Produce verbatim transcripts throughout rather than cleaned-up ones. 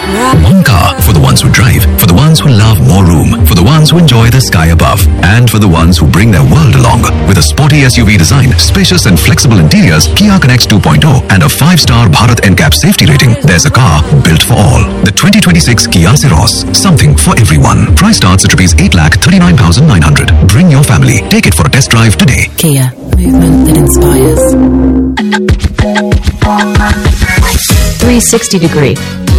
One car for the ones who drive, for the ones who love more room, for the ones who enjoy the sky above, and for the ones who bring their world along. With a sporty S U V design, spacious and flexible interiors, Kia Connects two point oh, and a five-star Bharat N C A P safety rating, there's a car built for all. The twenty twenty-six Kia Ceros, something for everyone. Price starts at rupees eight lakh thirty-nine thousand nine hundred. Bring your family. Take it for a test drive today. Kia, movement that inspires. three sixty degree.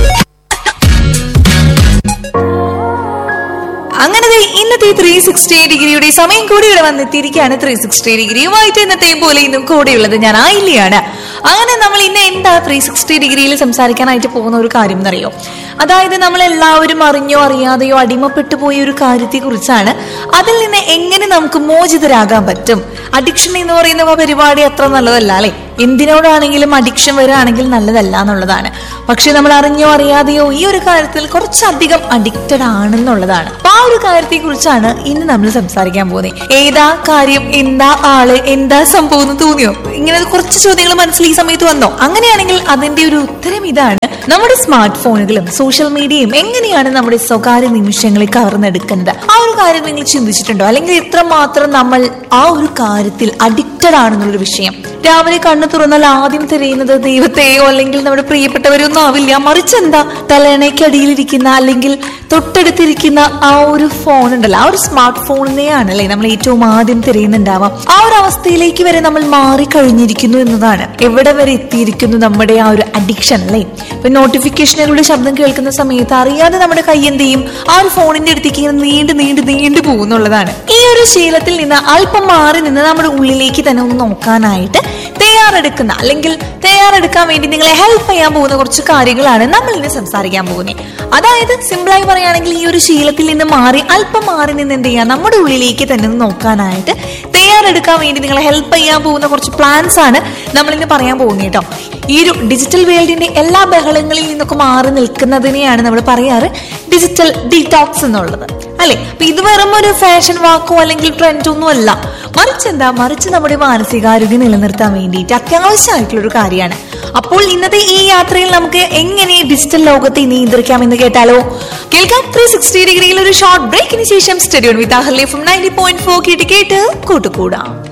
അങ്ങനെ ഇന്നത്തെ three sixty ഡിഗ്രിയുടെ സമയം കൂടി ഇവിടെ വന്നെത്തിയിരിക്കുകയാണ്. Three sixty ഡിഗ്രിയുമായിട്ട് ഇന്നത്തെയും പോലെ ഇന്നും കൂടെയുള്ളത് ഞാൻ ആയില്ലയാണ്. അങ്ങനെ നമ്മൾ ഇന്ന് എന്താ ത്രീ സിക്സ്റ്റി ഡിഗ്രിയിൽ സംസാരിക്കാനായിട്ട് പോകുന്ന ഒരു കാര്യം എന്നറിയോ? അതായത് നമ്മൾ എല്ലാവരും അറിഞ്ഞോ അറിയാതെയോ അടിമപ്പെട്ടു പോയ ഒരു കാര്യത്തെ കുറിച്ചാണ്. അതിൽ നിന്ന് എങ്ങനെ നമുക്ക് മോചിതരാകാൻ പറ്റും? അഡിക്ഷൻ എന്ന് പറയുന്ന പരിപാടി അത്ര നല്ലതല്ല അല്ലെ? എന്തിനോടാണെങ്കിലും അഡിക്ഷൻ വരികയാണെങ്കിൽ നല്ലതല്ല എന്നുള്ളതാണ്. പക്ഷെ നമ്മൾ അറിഞ്ഞോ അറിയാതെയോ ഈ ഒരു കാര്യത്തിൽ കുറച്ചധികം അഡിക്റ്റഡ് ആണെന്നുള്ളതാണ്. അപ്പൊ ആ ഒരു കാര്യത്തെ കുറിച്ചാണ് ഇന്ന് നമ്മൾ സംസാരിക്കാൻ പോകുന്നത്. ഏതാ കാര്യം, എന്താ ആള്, എന്താ സംഭവം എന്ന് തോന്നിയോ? ഇങ്ങനെ കുറച്ച് ചോദ്യങ്ങൾ മനസ്സിൽ ഈ സമയത്ത് വന്നോ? അങ്ങനെയാണെങ്കിൽ അതിന്റെ ഒരു ഉത്തരം ഇതാണ്. നമ്മുടെ സ്മാർട്ട് ഫോണുകളും സോഷ്യൽ മീഡിയയും എങ്ങനെയാണ് നമ്മുടെ സ്വകാര്യ നിമിഷങ്ങളെ കവർന്നെടുക്കുന്നത്? ആ ഒരു കാര്യം നിങ്ങൾ ചിന്തിച്ചിട്ടുണ്ടോ? അല്ലെങ്കിൽ എത്രമാത്രം നമ്മൾ ആ ഒരു കാര്യത്തിൽ അഡിക്റ്റഡ് ആണെന്നുള്ളൊരു വിഷയം. രാവിലെ കണ്ണു തുറന്നാൽ ആദ്യം തിരയുന്നത് ദൈവത്തെയോ അല്ലെങ്കിൽ നമ്മുടെ പ്രിയപ്പെട്ടവരൊന്നും ആവില്ല. മറിച്ച് എന്താ, തലയണയ്ക്കടിയിലിരിക്കുന്ന അല്ലെങ്കിൽ തൊട്ടടുത്തിരിക്കുന്ന ആ ഒരു ഫോൺ ഉണ്ടല്ലോ, ആ ഒരു സ്മാർട്ട് ഫോണിനെയാണ് അല്ലെ നമ്മൾ ഏറ്റവും ആദ്യം തിരയുന്നുണ്ടാവാം. ആ ഒരു അവസ്ഥയിലേക്ക് വരെ നമ്മൾ മാറിക്കഴിഞ്ഞിരിക്കുന്നു എന്നതാണ്. എവിടെ വരെ എത്തിയിരിക്കുന്നു നമ്മുടെ ആ ഒരു അഡിക്ഷൻ അല്ലെ? ഇപ്പൊ നോട്ടിഫിക്കേഷനുകളുടെ ശബ്ദം കേൾക്കുന്ന സമയത്ത് അറിയാതെ നമ്മുടെ കൈ എന്ത് ചെയ്യും, ആ ഒരു ഫോണിന്റെ അടുത്തേക്ക് ഇങ്ങനെ നീണ്ടു നീണ്ടു നീണ്ടു പോകുന്നുള്ളതാണ്. ഈ ഒരു ശീലത്തിൽ നിന്ന് അല്പം മാറി നിന്ന് നമ്മുടെ ഉള്ളിലേക്ക് തന്നെ ഒന്ന് നോക്കാനായിട്ട് തയ്യാറെടുക്കുന്ന അല്ലെങ്കിൽ തയ്യാറെടുക്കാൻ വേണ്ടി നിങ്ങളെ ഹെൽപ്പ് ചെയ്യാൻ പോകുന്ന കുറച്ച് കാര്യങ്ങളാണ് നമ്മൾ ഇന്ന് സംസാരിക്കാൻ പോകുന്നത്. അതായത് സിമ്പിളായി പറയുകയാണെങ്കിൽ ഈ ഒരു ശീലത്തിൽ നിന്ന് മാറി അല്പം മാറി നിന്ന് എന്ത് ചെയ്യാം, നമ്മുടെ ഉള്ളിലേക്ക് തന്നെ നോക്കാനായിട്ട് തയ്യാറെടുക്കാൻ വേണ്ടി നിങ്ങളെ ഹെൽപ്പ് ചെയ്യാൻ പോകുന്ന കുറച്ച് പ്ലാൻസ് ആണ് നമ്മൾ ഇന്ന് പറയാൻ പോകുന്നത് കേട്ടോ. ഈ ഒരു ഡിജിറ്റൽ വേൾഡിന്റെ എല്ലാ ബഹളങ്ങളിൽ നിന്നൊക്കെ മാറി നിൽക്കുന്നതിനെയാണ് നമ്മൾ പറയാറ് ഡിജിറ്റൽ ഡീടോക്സ് എന്നുള്ളത് അല്ലെ? അപ്പൊ ഇത് വെറും ഒരു ഫാഷൻ വാക്കോ അല്ലെങ്കിൽ ട്രെൻഡോ ഒന്നും അല്ല. മറിച്ച് എന്താ, മറിച്ച് നമ്മുടെ മാനസികാരോഗ്യം നിലനിർത്താൻ വേണ്ടിയിട്ട് അത്യാവശ്യമായിട്ടുള്ള ഒരു കാര്യമാണ്. അപ്പോൾ ഇന്നത്തെ ഈ യാത്രയിൽ നമുക്ക് എങ്ങനെ ഡിജിറ്റൽ ലോകത്തെ നിയന്ത്രിക്കാം എന്ന് കേട്ടാലോ? കേൾക്കാം ത്രീ സിക്സ്റ്റി ഡിഗ്രിയിൽ ഒരു ഷോർട്ട് ബ്രേക്കിന് ശേഷം സ്റ്റേഡിയോ വിത്ത് Ahalya from ninety point four കേട്ട് കേട്ട് കൂട്ടുകൂടാം.